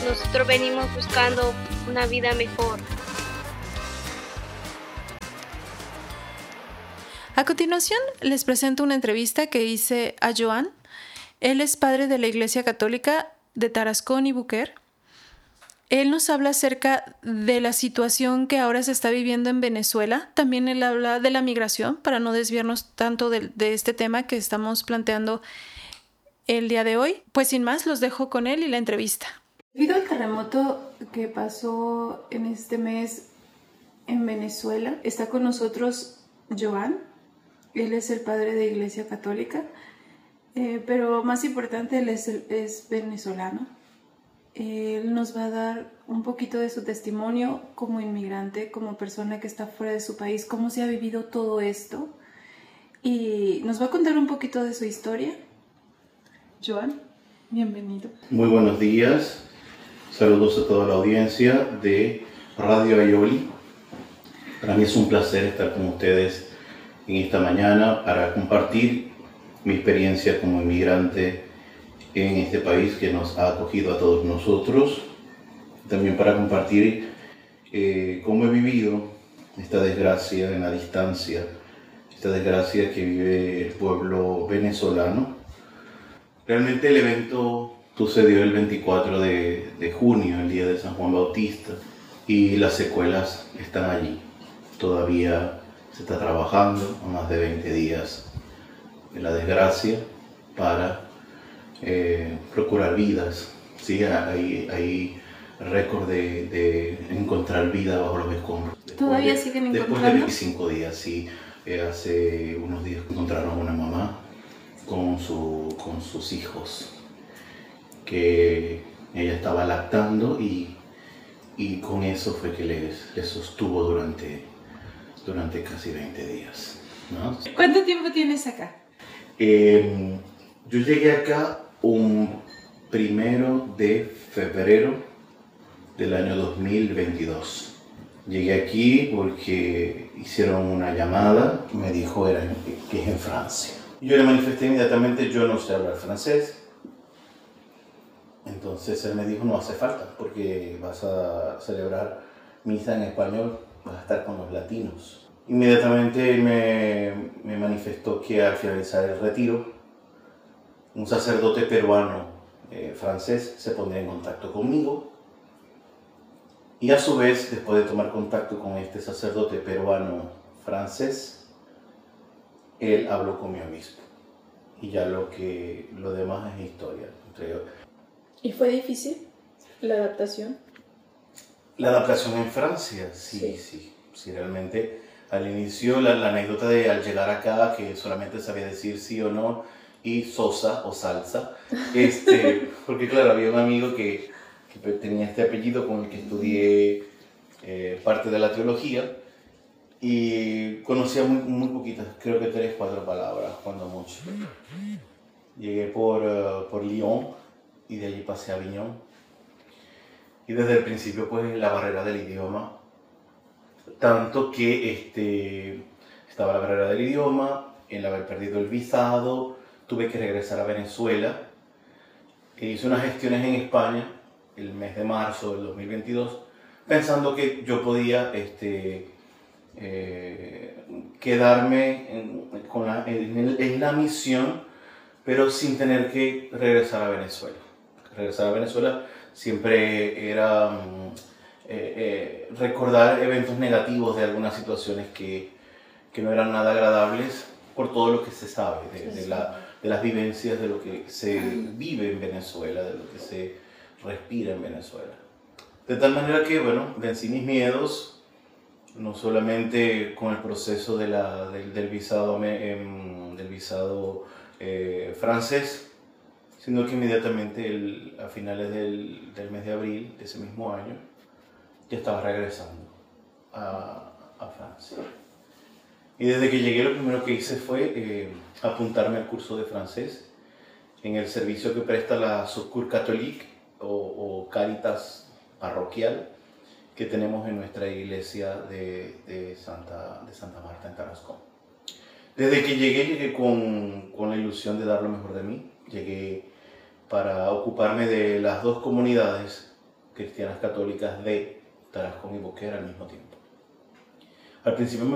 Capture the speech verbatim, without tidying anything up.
nosotros venimos buscando una vida mejor. A continuación, les presento una entrevista que hice a Joan. Él es padre de la Iglesia Católica de Tarascón y Buquer. Él nos habla acerca de la situación que ahora se está viviendo en Venezuela. También él habla de la migración, para no desviarnos tanto de, de este tema que estamos planteando el día de hoy. Pues sin más, los dejo con él y la entrevista. Debido al terremoto que pasó en este mes en Venezuela, está con nosotros Joan. Él es el padre de Iglesia Católica, eh, pero más importante, él es, es venezolano. Él nos va a dar un poquito de su testimonio como inmigrante, como persona que está fuera de su país, cómo se ha vivido todo esto. Y nos va a contar un poquito de su historia. Joan, bienvenido. Muy buenos días. Saludos a toda la audiencia de Radio Ayoli. Para mí es un placer estar con ustedes en esta mañana para compartir mi experiencia como inmigrante en este país que nos ha acogido a todos nosotros. También para compartir eh, cómo he vivido esta desgracia en la distancia, esta desgracia que vive el pueblo venezolano. Realmente el evento sucedió el veinticuatro de, de junio, el día de San Juan Bautista, y las secuelas están allí. Todavía se está trabajando a más de veinte días de la desgracia para Eh, procurar vidas. Sí, hay, hay récord de, de encontrar vida bajo los escombros. ¿Todavía de, siguen encontrando? Después de veinticinco días, sí. Eh, hace unos días encontraron a una mamá con, su, con sus hijos, que ella estaba lactando y, y con eso fue que les, les sostuvo durante, durante casi veinte días, ¿no? ¿Cuánto tiempo tienes acá? Eh, yo llegué acá un primero de febrero del año dos mil veintidós. Llegué aquí porque hicieron una llamada, me dijo era, que es en Francia. Yo le manifesté inmediatamente, yo no sé hablar francés. Entonces él me dijo, no hace falta, porque vas a celebrar misa en español, vas a estar con los latinos. Inmediatamente me, me manifestó que al finalizar el retiro, un sacerdote peruano eh, francés se pondría en contacto conmigo, y a su vez, después de tomar contacto con este sacerdote peruano francés, él habló con mi obispo, y ya lo, que, lo demás es historia. ¿Y fue difícil la adaptación? La adaptación en Francia, sí, sí, sí, sí realmente. Al inicio, la, la anécdota de al llegar acá, que solamente sabía decir sí o no, y sosa o salsa, este, porque claro, había un amigo que, que tenía este apellido con el que estudié eh, parte de la teología, y conocía muy, muy poquitas, creo que tres, cuatro palabras, cuando mucho. Llegué por, uh, por Lyon y de allí pasé a Avignon, y desde el principio pues la barrera del idioma, tanto que este, estaba la barrera del idioma, el haber perdido el visado. Tuve que regresar a Venezuela, e hice unas gestiones en España el mes de marzo del dos mil veintidós, pensando que yo podía este, eh, quedarme en, con la, en, en la misión, pero sin tener que regresar a Venezuela. Regresar a Venezuela siempre era eh, eh, recordar eventos negativos de algunas situaciones que, que no eran nada agradables, por todo lo que se sabe de, de la de las vivencias, de lo que se vive en Venezuela, de lo que se respira en Venezuela. De tal manera que, bueno, vencí mis miedos, no solamente con el proceso de la, del, del visado, eh, del visado eh, francés, sino que inmediatamente el, a finales del, del mes de abril de ese mismo año, ya estaba regresando a, a Francia. Y desde que llegué lo primero que hice fue eh, apuntarme al curso de francés en el servicio que presta la Secours Catholique o, o Caritas parroquial que tenemos en nuestra iglesia de, de, Santa, de Santa Marta en Tarascón. Desde que llegué, llegué con, con la ilusión de dar lo mejor de mí. Llegué para ocuparme de las dos comunidades cristianas católicas de Tarascón y Boquer al mismo tiempo. Al principio me